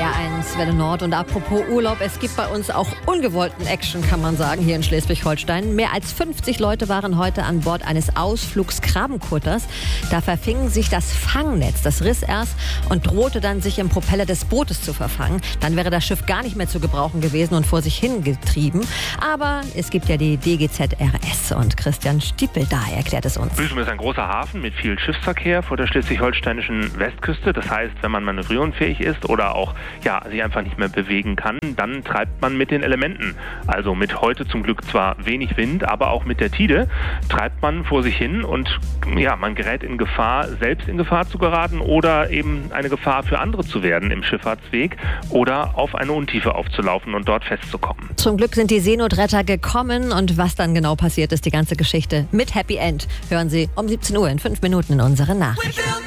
RR1 Welle Nord. Und apropos Urlaub, es gibt bei uns auch ungewollten Action, kann man sagen, hier in Schleswig-Holstein. Mehr als 50 Leute waren heute an Bord eines Ausflugskrabbenkutters. Da verfing sich das Fangnetz. Das riss erst und drohte dann, sich im Propeller des Bootes zu verfangen. Dann wäre das Schiff gar nicht mehr zu gebrauchen gewesen und vor sich hingetrieben. Aber es gibt ja die DGZ-RS und Christian Stiepel da erklärt es uns. Büsum ist ein großer Hafen mit viel Schiffsverkehr vor der schleswig-holsteinischen Westküste. Das heißt, wenn man manövrierunfähig ist oder auch sich einfach nicht mehr bewegen kann, dann treibt man mit den Elementen. Also mit heute zum Glück zwar wenig Wind, aber auch mit der Tide treibt man vor sich hin und man gerät in Gefahr, selbst in Gefahr zu geraten oder eben eine Gefahr für andere zu werden im Schifffahrtsweg oder auf eine Untiefe aufzulaufen und dort festzukommen. Zum Glück sind die Seenotretter gekommen und was dann genau passiert ist, die ganze Geschichte mit Happy End, hören Sie um 17 Uhr in 5 Minuten in unseren Nachrichten.